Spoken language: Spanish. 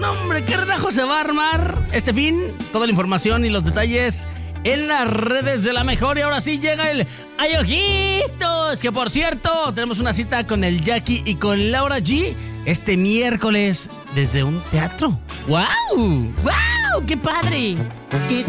No, hombre, qué relajo se va a armar este fin. Toda la información y los detalles en las redes de La Mejor. Y ahora sí llega el ¡Ay, ojitos! Que por cierto, tenemos una cita con el Jackie y con Laura G este miércoles desde un teatro. ¡Wow! ¡Wow! ¡Qué padre!